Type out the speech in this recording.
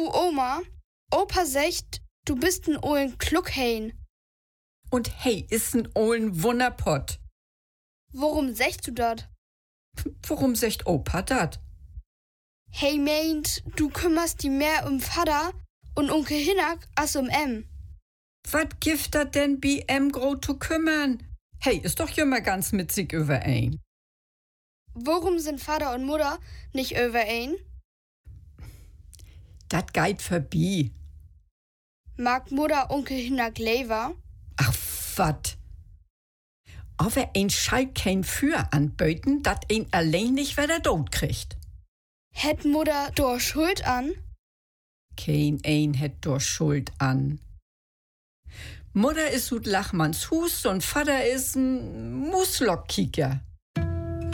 Du, Oma, Opa sagt, du bist ein ollen Kluckhain. Und hey, ist ein ollen Wunderpott. Worum sagst du dat? Warum sagt Opa dat? Hey meint, du kümmerst die mehr um Vater und Onkel Hinak als um em. Wat gibt dat denn bi em gro zu kümmern? Hey, ist doch immer ganz mit sich überein. Worum sind Vater und Mutter nicht überein? Dat geht vorbei. Mag Mutter Onkel Hinak lever? Ach, wat? Aber ein Schall kein Für anböten, dat ein allein nicht wieder tot kriegt. Hätt Mutter door Schuld an? Kein ein hätt door Schuld an. Mutter is ut Lachmanns Hus und Vater is ein Muslockkicker.